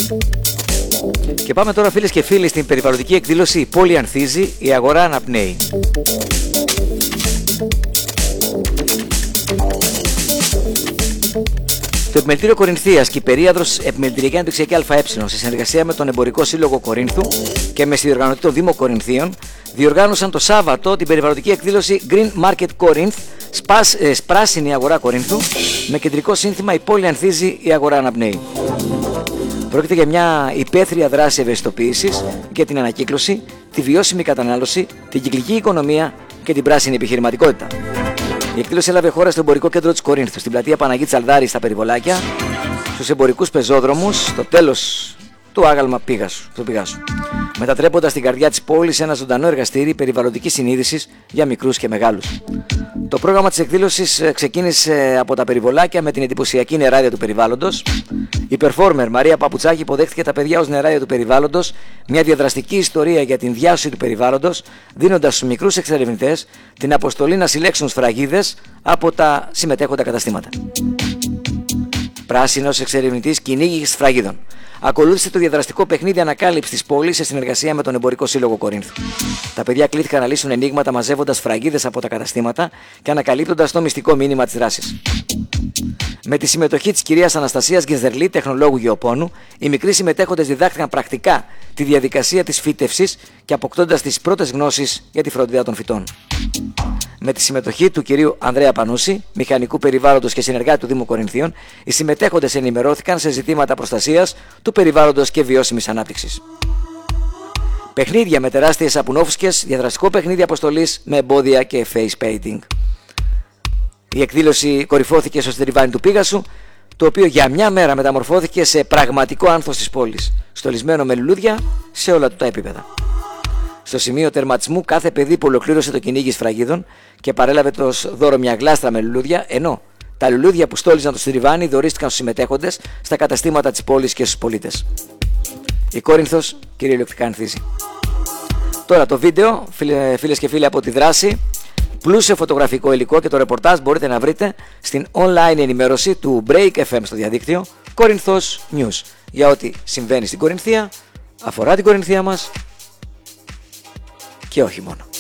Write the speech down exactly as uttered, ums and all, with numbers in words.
Και πάμε τώρα, φίλες και φίλοι, στην περιβαλλοντική εκδήλωση «Η πόλη ανθίζει, η αγορά αναπνέει». Το Επιμελητήριο Κορινθίας και η Περίαδρος Επιμελητηριακή Αναπτυξιακή ΑΕ, σε συνεργασία με τον Εμπορικό Σύλλογο Κορίνθου και με συνδιοργανωτή το Δήμο Κορινθίων, διοργάνωσαν το Σάββατο την περιβαλλοντική εκδήλωση Green Market Corinth, σπάς, ε, πράσινη αγορά Κορίνθου, με κεντρικό σύνθημα «Η πόλη ανθίζει, η αγορά αναπνέει». Πρόκειται για μια υπαίθρια δράση ευαισθητοποίησης για την ανακύκλωση, τη βιώσιμη κατανάλωση, την κυκλική οικονομία και την πράσινη επιχειρηματικότητα. Η εκδήλωση έλαβε χώρα στο εμπορικό κέντρο της Κορίνθου, στην πλατεία Παναγή Τσαλδάρη στα Περιβολάκια, στους εμπορικούς πεζόδρομους, στο τέλος του άγαλμα Πήγασου, του Πηγάσου, μετατρέποντας στην καρδιά της πόλης ένα ζωντανό εργαστήρι περιβαλλοντικής συνείδησης για μικρούς και μεγάλους. Το πρόγραμμα της εκδήλωσης ξεκίνησε από τα Περιβολάκια με την εντυπωσιακή νεράδια του περιβάλλοντος. Η performer Μαρία Παπουτσάκη υποδέχτηκε τα παιδιά ως νεράδια του περιβάλλοντος, μια διαδραστική ιστορία για την διάσωση του περιβάλλοντος, δίνοντας στους μικρούς εξερευνητές την αποστολή να συλλέξουν σφραγίδες από τα συμμετέχοντα καταστήματα. Πράσινος εξερευνητής κυνήγι σφραγίδων. Ακολούθησε το διαδραστικό παιχνίδι ανακάλυψη της πόλης σε συνεργασία με τον Εμπορικό Σύλλογο Κορίνθου. Τα παιδιά κλήθηκαν να λύσουν ενίγματα μαζεύοντας σφραγίδες από τα καταστήματα και ανακαλύπτοντας το μυστικό μήνυμα της δράσης. Με τη συμμετοχή της κυρίας Αναστασίας Γκενζερλή, τεχνολόγου γεωπόνου, οι μικροί συμμετέχοντες διδάχθηκαν πρακτικά τη διαδικασία της φύτευσης και αποκτώντας τις πρώτες γνώσεις για τη φροντίδα των φυτών. Με τη συμμετοχή του κυρίου Ανδρέα Πανούση, μηχανικού περιβάλλοντος και συνεργάτη του Δήμου Κορινθίων, οι συμμετέχοντες ενημερώθηκαν σε ζητήματα προστασίας του περιβάλλοντος και βιώσιμης ανάπτυξης. Παιχνίδια με τεράστιες σαπουνόφουσκες, διαδραστικό παιχνίδι αποστολής με εμπόδια και face painting. Η εκδήλωση κορυφώθηκε στο στριβάνι του Πήγασου, το οποίο για μια μέρα μεταμορφώθηκε σε πραγματικό άνθος της πόλης, στολισμένο με λουλούδια σε όλα του τα επίπεδα. Στο σημείο τερματισμού, κάθε παιδί που ολοκλήρωσε το κυνήγι σφραγίδων και παρέλαβε το δώρο μια γλάστρα με λουλούδια, ενώ τα λουλούδια που στόλιζαν το στριβάνι δωρίστηκαν στους συμμετέχοντες στα καταστήματα της πόλης και στους πολίτες. Η Κόρινθος κυριολεκτικά ανθίζει. Τώρα το βίντεο, φίλες και φίλοι, από τη δράση, πλούσιο φωτογραφικό υλικό και το ρεπορτάζ μπορείτε να βρείτε στην online ενημέρωση του Break εφ εμ στο διαδίκτυο Κόρινθος News, για ό,τι συμβαίνει στην Κορινθία, αφορά την Κορινθία μας και όχι μόνο.